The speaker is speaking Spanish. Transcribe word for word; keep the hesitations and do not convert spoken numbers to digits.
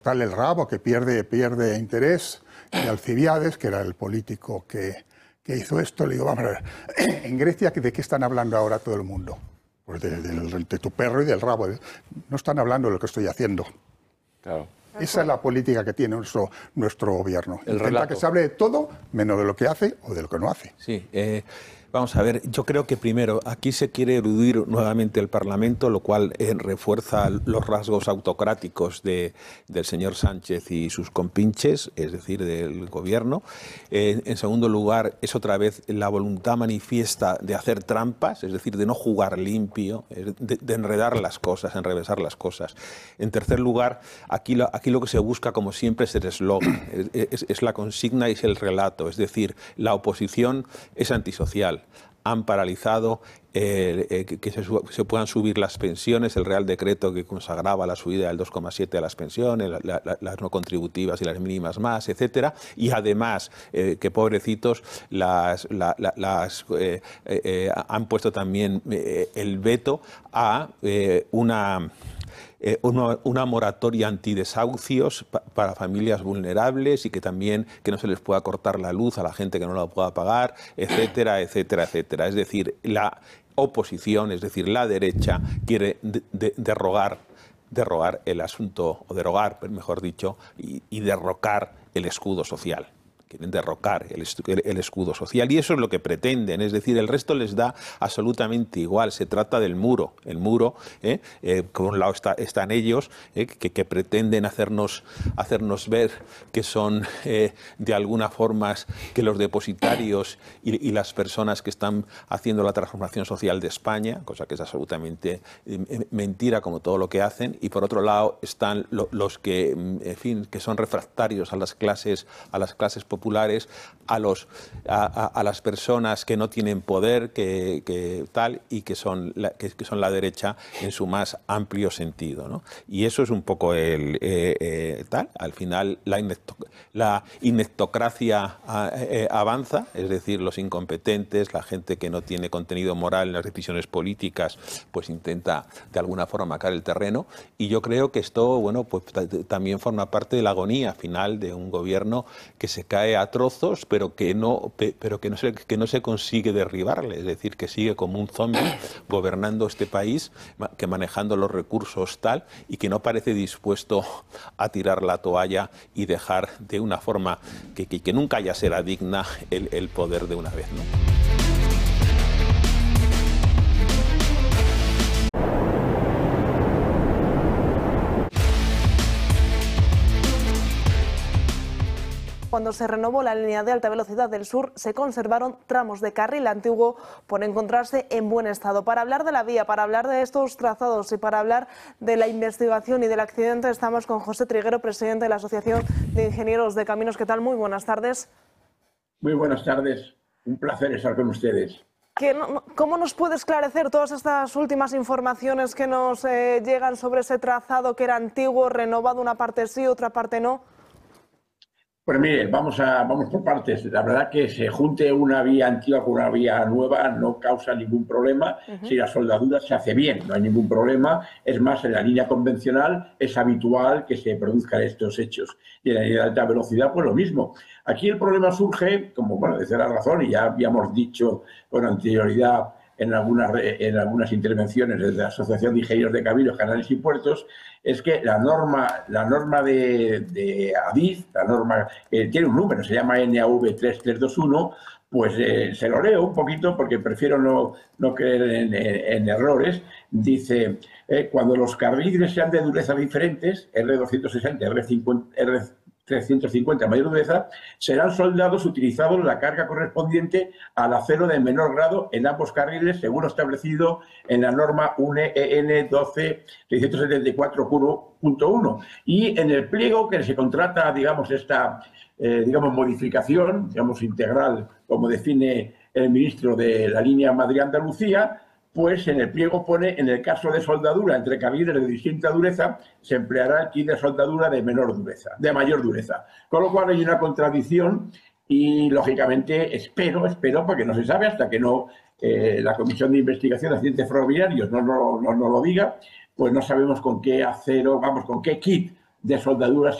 Tal el Rabo, que pierde, pierde interés, y Alcibiades, que era el político que, que hizo esto, le digo, vamos a ver, en Grecia, ¿de qué están hablando ahora todo el mundo? Pues de, de, de tu perro y del rabo. No están hablando de lo que estoy haciendo. Claro. Esa es la política que tiene nuestro, nuestro gobierno. El Intenta relato. que se hable de todo, menos de lo que hace o de lo que no hace. Sí, eh, vamos a ver, yo creo que primero aquí se quiere eludir nuevamente el Parlamento, lo cual eh, refuerza los rasgos autocráticos de, del señor Sánchez y sus compinches, es decir, del gobierno. Eh, en segundo lugar, es otra vez la voluntad manifiesta de hacer trampas, es decir, de no jugar limpio, de, de enredar las cosas, enrevesar las cosas. En tercer lugar, aquí lo, aquí lo que se busca, como siempre, es el eslogan, es, es, es la consigna y es el relato, es decir, la oposición es antisocial. Han paralizado eh, eh, que, que se, se puedan subir las pensiones, el Real Decreto que consagraba la subida del dos coma siete a las pensiones, la, la, las no contributivas y las mínimas más, etcétera. Y además, eh, que pobrecitos, las, la, la, las, eh, eh, han puesto también eh, el veto a eh, una... Eh, una, una moratoria antidesahucios pa, para familias vulnerables y que también que no se les pueda cortar la luz a la gente que no la pueda pagar, etcétera, etcétera, etcétera. Es decir, la oposición, es decir, la derecha, quiere de, de, derrogar, derrogar el asunto, o derogar, mejor dicho, y, y derrocar el escudo social. Quieren derrocar el, el escudo social y eso es lo que pretenden, es decir, el resto les da absolutamente igual, se trata del muro, el muro, eh, eh, por un lado está, están ellos, eh, que, que pretenden hacernos, hacernos ver que son eh, de alguna forma que los depositarios y, y las personas que están haciendo la transformación social de España, cosa que es absolutamente eh, mentira como todo lo que hacen, y por otro lado están lo, los que, en fin, que son refractarios a las clases, a las clases populares, populares a los a, a, a las personas que no tienen poder, que, que tal y que son la, que, que son la derecha en su más amplio sentido, ¿no? Y eso es un poco el eh, eh, tal. Al final la, inecto, la inectocracia eh, avanza, es decir, los incompetentes, la gente que no tiene contenido moral en las decisiones políticas, pues intenta de alguna forma marcar el terreno. Y yo creo que esto, bueno, pues también forma parte de la agonía final de un gobierno que se cae a trozos, pero que no, pero que no se, que no se consigue derribarle, es decir, que sigue como un zombie gobernando este país, que manejando los recursos tal, y que no parece dispuesto a tirar la toalla y dejar de una forma que, que, que nunca ya será digna el, el poder de una vez, ¿no? Cuando se renovó la línea de alta velocidad del sur, se conservaron tramos de carril antiguo por encontrarse en buen estado. Para hablar de la vía, para hablar de estos trazados y para hablar de la investigación y del accidente, estamos con José Triguero, presidente de la Asociación de Ingenieros de Caminos. ¿Qué tal? Muy buenas tardes. Muy buenas tardes. Un placer estar con ustedes. ¿Cómo nos puede esclarecer todas estas últimas informaciones que nos eh, llegan sobre ese trazado que era antiguo, renovado, una parte sí, otra parte no? Pues mire, vamos, a, vamos por partes. La verdad que se junte una vía antigua con una vía nueva no causa ningún problema. Uh-huh. Si la soldadura se hace bien, no hay ningún problema. Es más, en la línea convencional es habitual que se produzcan estos hechos. Y en la línea de alta velocidad, pues lo mismo. Aquí el problema surge, como bueno, desde la razón, y ya habíamos dicho con anterioridad en algunas, en algunas intervenciones desde la Asociación de Ingenieros de Caminos, Canales y Puertos, es que la norma, la norma de, de Adif, la norma eh, tiene un número, se llama N A V tres tres dos uno, pues eh, se lo leo un poquito porque prefiero no, no creer en, en, en errores. Dice, eh, cuando los carriles sean de dureza diferentes, R doscientos sesenta, R cincuenta, R trescientos cincuenta mayor dureza, serán soldados utilizados la carga correspondiente al acero de menor grado en ambos carriles, según establecido en la norma U N E N doce seiscientos setenta y cuatro punto uno. Y en el pliego que se contrata, digamos, esta eh, digamos, modificación, digamos, integral, como define el ministro de la línea Madrid-Andalucía, pues en el pliego pone, en el caso de soldadura entre carriles de distinta dureza, se empleará el kit de soldadura de menor dureza, de mayor dureza. Con lo cual hay una contradicción y, lógicamente, espero, espero, porque no se sabe hasta que no eh, la Comisión de Investigación de Accidentes Ferroviarios no, no, no, no lo diga, pues no sabemos con qué acero, vamos, con qué kit de soldaduras